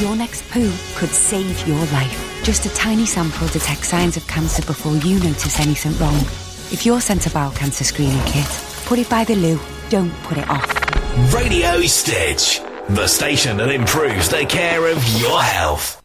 Your next poo could save your life. Just a tiny sample detects signs of cancer before you notice anything wrong. If you're sent a bowel cancer screening kit, put it by the loo. Don't put it off. Radio Stitch, the station that improves the care of your health.